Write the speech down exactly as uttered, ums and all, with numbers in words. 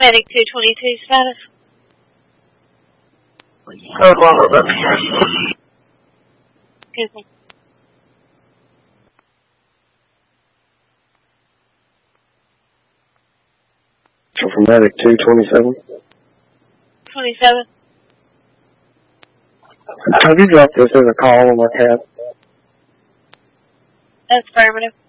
Medic two twenty-two status. Code one, over. Excuse me. So from Medic two twenty-seven. twenty-seven. Have you dropped this as a call on my tab? That's affirmative.